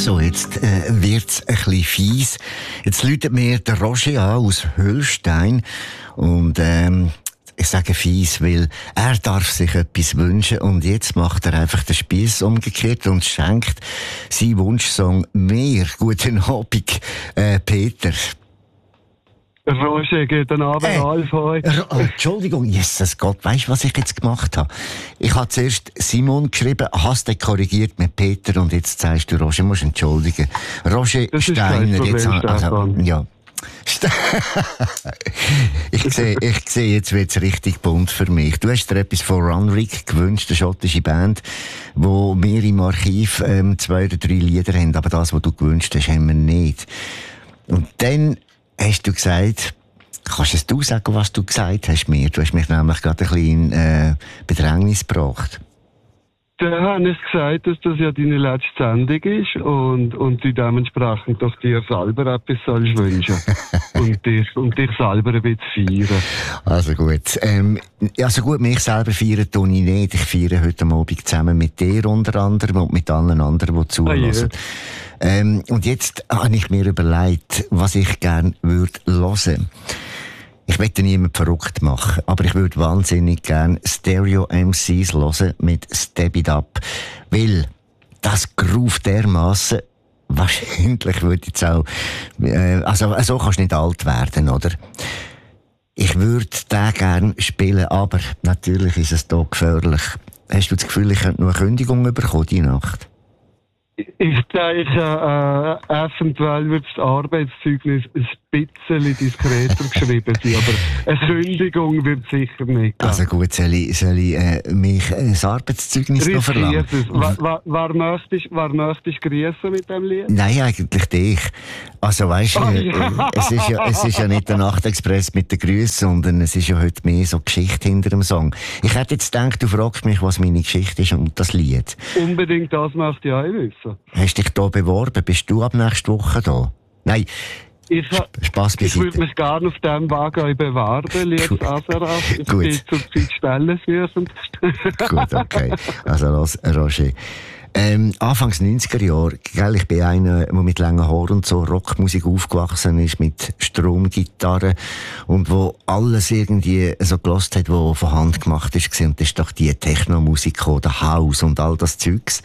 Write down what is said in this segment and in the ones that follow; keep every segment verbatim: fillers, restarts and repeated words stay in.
So, jetzt äh, wird's ein bisschen fies. Jetzt läutet mir der Roger an aus Höllstein und ähm, ich sage fies, weil er darf sich etwas wünschen und jetzt macht er einfach den Spiess umgekehrt und schenkt seinen Wunschsong mir. Guten Abend, äh, Peter. Roger, guten Abend, Äh, Alf heute. Oh, Entschuldigung, Jesus Gott, weisst du, was ich jetzt gemacht habe? Ich habe zuerst Simon geschrieben, hast den korrigiert mit Peter und jetzt sagst du, Roger, musst entschuldigen. Roger Das ist Steiner, kein Problem, jetzt, also, Stefan. ja. ich sehe, ich sehe, jetzt wird's richtig bunt für mich. Du hast dir etwas von Runrig gewünscht, eine schottische Band, wo wir im Archiv ähm, zwei oder drei Lieder haben, aber das, was du gewünscht hast, haben wir nicht. Und dann hast du gesagt, kannst es du sagen, was du gesagt hast mir? Du hast mich nämlich gerade ein bisschen in äh, Bedrängnis gebracht. Dann habe ich gesagt, dass das ja deine letzte Sendung ist und, und du dementsprechend doch dir selber etwas sollst wünschen und, dich, und dich selber ein bisschen feiern. Also gut. Ähm, also gut, mich selber feiern tue ich nicht. Ich feiere heute Abend zusammen mit dir unter anderem und mit allen anderen, die zuhören. Ah, ja. ähm, und jetzt habe ich mir überlegt, was ich gerne würde hören. Ich möchte niemanden verrückt machen, aber ich würde wahnsinnig gerne Stereo M Cs hören mit Step It Up. Weil das groove dermassen, wahrscheinlich würde jetzt auch, äh, also so kannst du nicht alt werden, oder? Ich würde den gerne spielen, aber natürlich ist es hier gefährlich. Hast du das Gefühl, ich könnte noch eine Kündigung bekommen, die Nacht? Ich denke, äh, eventuell wird das Arbeitszeugnis ein bisschen diskreter geschrieben sein, aber eine Kündigung wird sicher nicht geben. Also gut, soll ich, soll ich äh, mich ein Arbeitszeugnis noch verlangen? Riskiert es. Wer, wer, wer möchtest wer möchtest grüßen mit dem Lied? Nein, eigentlich dich. Also weißt du, Oh, äh, ja. es, ist ja, es ist ja nicht der Nachtexpress mit den Grüßen, sondern es ist ja heute mehr so Geschichte hinter dem Song. Ich hätte jetzt gedacht, du fragst mich, was meine Geschichte ist und das Lied. Unbedingt das möchte ich auch wissen. Hast dich da beworben? Bist du ab nächste Woche da? Nein, Ich, ha- Spass ich würde beiseite. mich gerne auf diesem Wagen auch bewerben, liebes Gut. Aseraf. Ich Gut. bin zurzeit stellensuchend. Gut, okay. Also los, Roger. Ähm, Anfangs neunziger Jahre, gell, ich bin einer, der mit langen Haaren und so Rockmusik aufgewachsen ist, mit Stromgitarre und wo alles irgendwie so gelost hat, was von Hand gemacht ist. Und das ist doch die Techno-Musik gekommen, der House und all das Zeugs.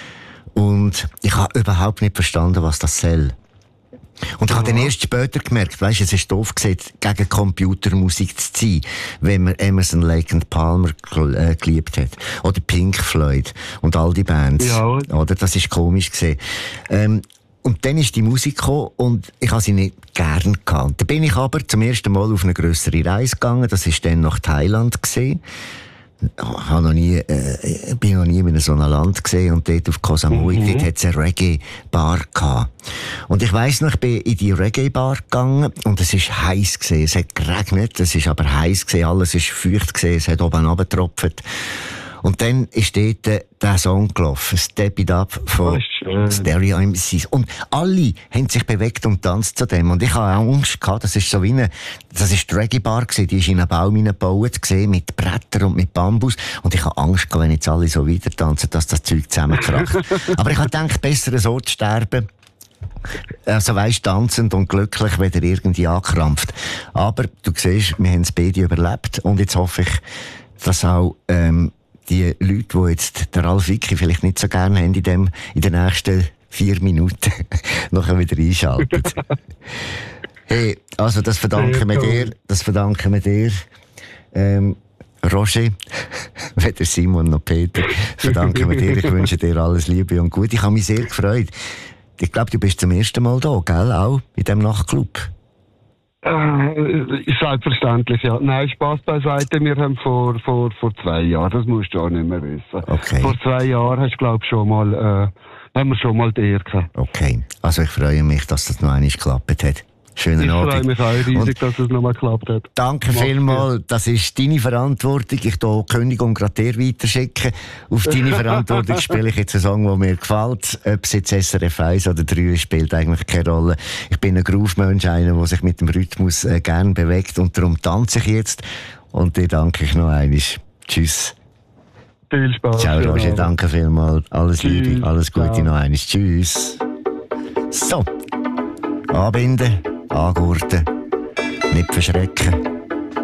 Und ich habe überhaupt nicht verstanden, was das soll. Und ich habe dann erst später gemerkt, weisst, es ist doof gewesen, gegen Computermusik zu ziehen, wenn man Emerson, Lake and Palmer gel- äh, geliebt hat. Oder Pink Floyd und all die Bands. Ja. Oder? Das ist komisch gewesen. Ähm, und dann ist die Musik gekommen und ich habe sie nicht gern gehabt. Da bin ich aber zum ersten Mal auf eine grössere Reise gegangen. Das ist dann nach Thailand gewesen. Ich habe noch nie, äh, bin noch nie in so einem Land gesehen und dort auf Koh Samui, Mhm. dort hat es eine Reggae-Bar gehabt. Und ich weiss noch, ich bin in die Reggae-Bar gegangen und es ist heiß gewesen. Es hat geregnet, es ist aber heiß gewesen, alles ist feucht gewesen, es hat oben runtergetropft. Und dann ist dort äh, der Song gelaufen, Step It Up von Das ist schön. Stereo M Cs. Und alle haben sich bewegt und tanzt zu dem. Und ich habe auch Angst gehabt, das ist so wie eine, das ist die Reggae-Bar gewesen, die ist in einen Baum hineingebaut gewesen, mit Brettern und mit Bambus. Und ich habe Angst gehabt, wenn jetzt alle so weiter tanzen, dass das Zeug zusammenkracht. Aber ich habe gedacht, besser so zu sterben. Also weisst, tanzend und glücklich, wenn er irgendwie ankrampft. Aber du siehst, wir haben es beide überlebt. Und jetzt hoffe ich, dass auch, ähm, die Leute, die jetzt der Ralf Wicki vielleicht nicht so gerne haben, in, dem, in den nächsten vier Minuten nachher wieder einschalten. Hey, also das verdanken wir dir, das verdanken wir dir, ähm, Roger, weder Simon noch Peter, verdanken wir dir. Ich wünsche dir alles Liebe und Gute. Ich habe mich sehr gefreut. Ich glaube, du bist zum ersten Mal da, gell? Auch in diesem Nachtclub. Äh, selbstverständlich, ja. Nein, Spaß beiseite. Wir haben vor, vor, vor zwei Jahren, das musst du auch nicht mehr wissen. Okay. Vor zwei Jahren hast du, glaube ich, schon mal, äh, haben wir schon mal die Ehre gehabt. Okay. Also ich freue mich, dass das noch einmal geklappt hat. Schönen Ich Abend. freue mich auch riesig, Und dass es nochmal geklappt hat. danke Mach's vielmals. Das ist deine Verantwortung. Ich hier die Kündigung gerade dir weiterschicken. Auf deine Verantwortung spiele ich jetzt einen Song, der mir gefällt. Ob es jetzt S R F eins oder drei ist, spielt eigentlich keine Rolle. Ich bin ein Groove-Mensch, einer, der sich mit dem Rhythmus äh, gern bewegt. Und darum tanze ich jetzt. Und dir danke ich noch einmal. Tschüss. Viel Spaß. Ciao, schönen Roger. Abend. Danke vielmals. Alles Tschüss. Liebe, alles Gute Ciao. noch einmal. Tschüss. So. Anbinden, angurten, nicht verschrecken.